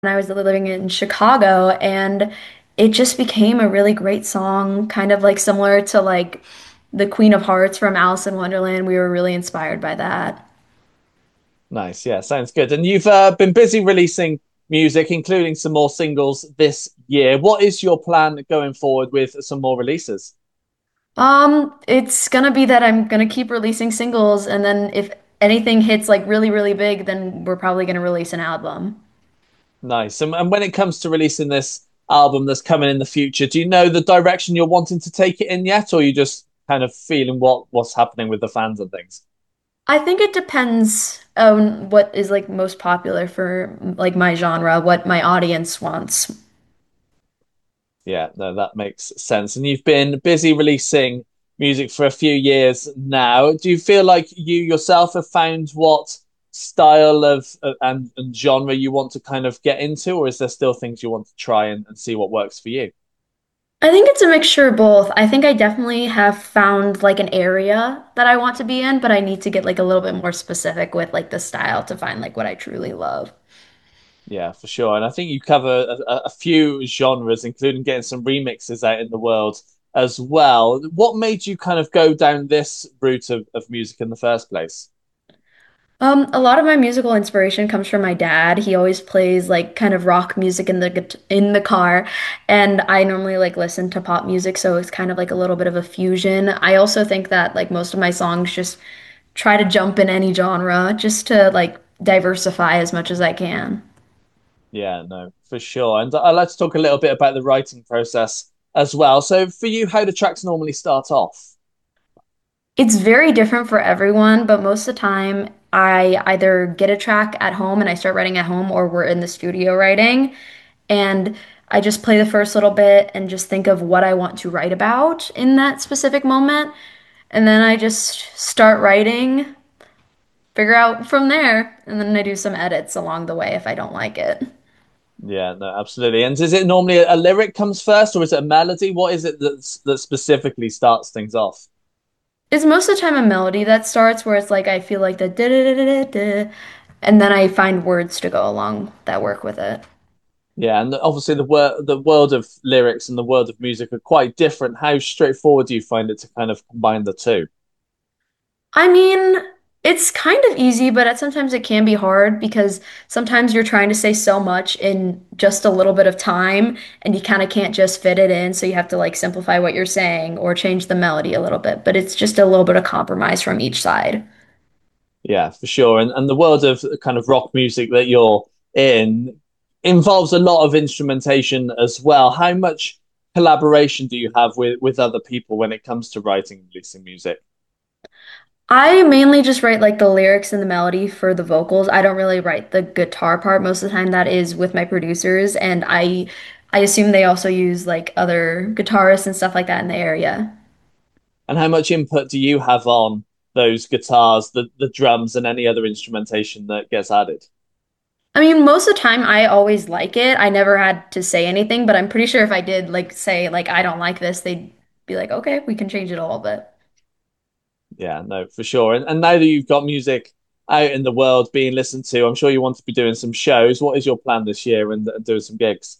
when I was living in Chicago, and it just became a really great song, kind of like similar to like the Queen of Hearts from Alice in Wonderland. We were really inspired by that. Nice. Yeah, sounds good. And you've been busy releasing music, including some more singles this year. What is your plan going forward with some more releases? It's gonna be that I'm gonna keep releasing singles, and then if anything hits like really, really big, then we're probably gonna release an album. Nice. And when it comes to releasing this album that's coming in the future, do you know the direction you're wanting to take it in yet, or are you just kind of feeling what's happening with the fans and things? I think it depends on what is like most popular for like my genre, what my audience wants. Yeah, no, that makes sense. And you've been busy releasing music for a few years now. Do you feel like you yourself have found what style of and genre you want to kind of get into, or is there still things you want to try and see what works for you? I think it's a mixture of both. I think I definitely have found like an area that I want to be in, but I need to get like a little bit more specific with like the style to find like what I truly love. Yeah, for sure. And I think you cover a few genres, including getting some remixes out in the world as well. What made you kind of go down this route of music in the first place? A lot of my musical inspiration comes from my dad. He always plays like kind of rock music in in the car, and I normally like listen to pop music, so it's kind of like a little bit of a fusion. I also think that like most of my songs just try to jump in any genre just to like diversify as much as I can. Yeah, no, for sure. And I'd like to talk a little bit about the writing process as well. So for you, how do tracks normally start off? It's very different for everyone, but most of the time I either get a track at home and I start writing at home, or we're in the studio writing. And I just play the first little bit and just think of what I want to write about in that specific moment. And then I just start writing, figure out from there, and then I do some edits along the way if I don't like it. Yeah, no, absolutely. And is it normally a lyric comes first, or is it a melody? What is it that specifically starts things off? It's most of the time a melody that starts where it's like I feel like the da da da da da, and then I find words to go along that work with it. Yeah, and obviously the world of lyrics and the world of music are quite different. How straightforward do you find it to kind of combine the two? I mean, it's kind of easy, but sometimes it can be hard because sometimes you're trying to say so much in just a little bit of time and you kind of can't just fit it in. So you have to like simplify what you're saying or change the melody a little bit. But it's just a little bit of compromise from each side. Yeah, for sure. And the world of kind of rock music that you're in involves a lot of instrumentation as well. How much collaboration do you have with other people when it comes to writing and releasing music? I mainly just write like the lyrics and the melody for the vocals. I don't really write the guitar part most of the time. That is with my producers, and I assume they also use like other guitarists and stuff like that in the area. And how much input do you have on those guitars, the drums, and any other instrumentation that gets added? I mean, most of the time I always like it. I never had to say anything, but I'm pretty sure if I did like say like I don't like this, they'd be like, "Okay, we can change it a little bit." Yeah, no, for sure. And now that you've got music out in the world being listened to, I'm sure you want to be doing some shows. What is your plan this year and doing some gigs?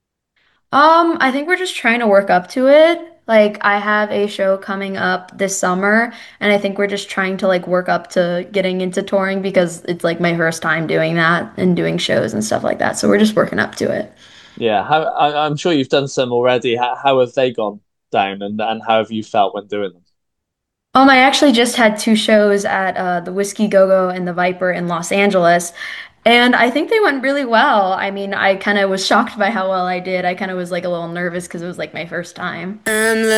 I think we're just trying to work up to it. Like I have a show coming up this summer, and I think we're just trying to like work up to getting into touring because it's like my first time doing that and doing shows and stuff like that. So we're just working up to it. Yeah, I'm sure you've done some already. How have they gone down, and how have you felt when doing them? I actually just had two shows at the Whiskey Go-Go and the Viper in Los Angeles, and I think they went really well. I mean, I kind of was shocked by how well I did. I kind of was like a little nervous because it was like my first time.